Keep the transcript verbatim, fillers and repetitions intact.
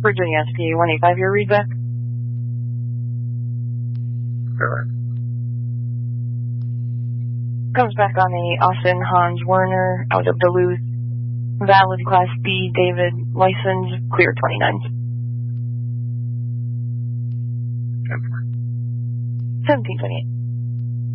Virginia S P one eighty-five, your readback. Correct. Comes back on a Austin Hans Werner out of Duluth. Valid Class B, David, license, clear twenty-nine. ten four. seventeen twenty-eight.